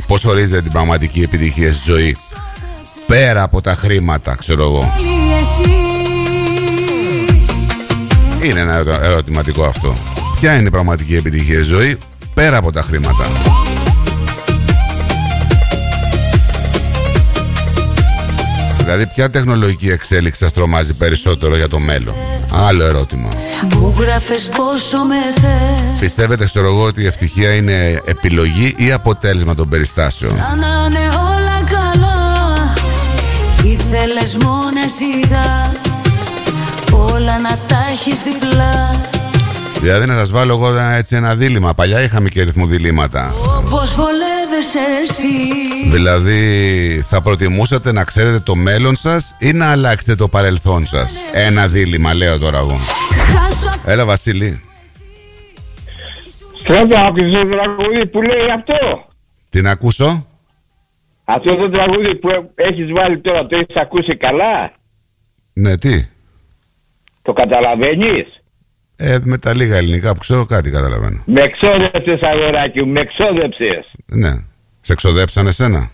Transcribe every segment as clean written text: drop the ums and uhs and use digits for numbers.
Πώς ορίζετε την πραγματική επιτυχία στη ζωή? Πέρα από τα χρήματα, ξέρω εγώ. Είναι ένα ερωτηματικό αυτό. Ποια είναι η πραγματική επιτυχία στη ζωή πέρα από τα χρήματα? Δηλαδή ποια τεχνολογική εξέλιξη σας τρομάζει περισσότερο για το μέλλον? Άλλο ερώτημα. Πιστεύετε, ξέρω εγώ, ότι η ευτυχία είναι επιλογή ή αποτέλεσμα των περιστάσεων? Ήθελες μόνο σιγά όλα να τα έχεις διπλά. Δηλαδή να σας βάλω εγώ έτσι ένα δίλημμα. Παλιά είχαμε και ρυθμοδιλήμματα. Όπως βολεύεσαι εσύ. Δηλαδή θα προτιμούσατε να ξέρετε το μέλλον σας ή να αλλάξετε το παρελθόν σας? Ένα δίλημμα λέω τώρα εγώ. Έλα Βασίλη. Στράτο, άκουσες το τραγούδι που λέει αυτό? Τι να ακούσω? Αυτό το τραγούδι που έχεις βάλει τώρα, το έχεις ακούσει καλά? Ναι, τι? Το καταλαβαίνεις? Με τα λίγα ελληνικά που ξέρω κάτι καταλαβαίνω. Με εξόδεψες αγοράκι μου, με εξόδεψες. Ναι. Σε εξοδέψαν εσένα?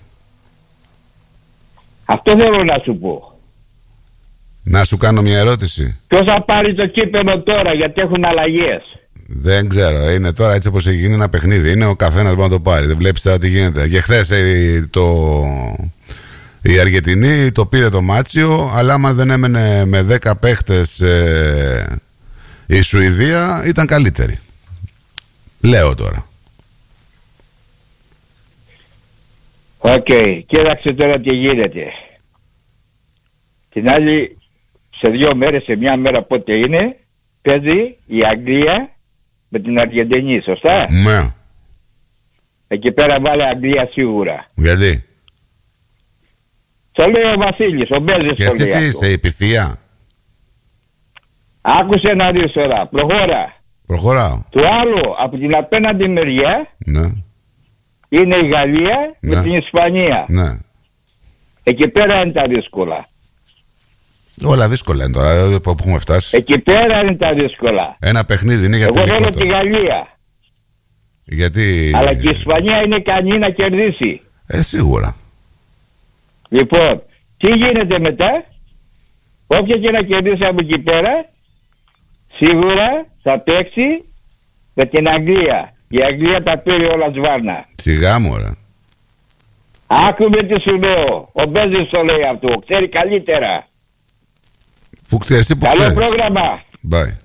Αυτό θέλω να σου πω. Να σου κάνω μια ερώτηση. Ποιος θα πάρει το κύπελο τώρα, γιατί έχουν αλλαγές? Δεν ξέρω, είναι τώρα έτσι όπως έχει γίνει ένα παιχνίδι. Είναι ο καθένας μπορεί να το πάρει. Δεν βλέπεις τώρα τι γίνεται. Και χθες η Αργεντινή το πήρε το Μάτσιο, αλλά άμα δεν έμενε με 10 παίχτες η Σουηδία ήταν καλύτερη. Λέω τώρα. Οκ, κοίταξε τώρα τι γίνεται. Την άλλη, σε 2 μέρες, σε μια μέρα πότε είναι, παίζει η Αγγλία με την Αργεντινή, σωστά? Ναι. Εκεί πέρα βάλε Αγγλία σίγουρα. Γιατί? Το λέει ο Βασίλης, ο Μπέζης το λέει. Και εσύ τι είσαι, η πυθία? Άκουσε να δεις τώρα, προχώρα. Προχωράω. Το άλλο, από την απέναντι μεριά, ναι, είναι η Γαλλία ναι, με την Ισπανία. Ναι. Εκεί πέρα είναι τα δύσκολα. Όλα δύσκολα είναι τώρα, που έχουμε φτάσει. Εκεί πέρα είναι τα δύσκολα. Ένα παιχνίδι είναι για τελικό. Εγώ θέλω τη Γαλλία. Γιατί... Αλλά και η Ισπανία είναι ικανή να κερδίσει. Σίγουρα. Λοιπόν, τι γίνεται μετά? Όποια και να κερδίσει από εκεί πέρα, σίγουρα θα παίξει με την Αγγλία. Η Αγγλία τα πήρε όλα σβάρνα. Σιγά μου ρε. Άκουμε τι σου λέω. Ο Μπέζης το λέει αυτό. Ξέρει καλύτερα. Που ξέρεις, τι που Καλό ξέρεις. πρόγραμμα. Bye.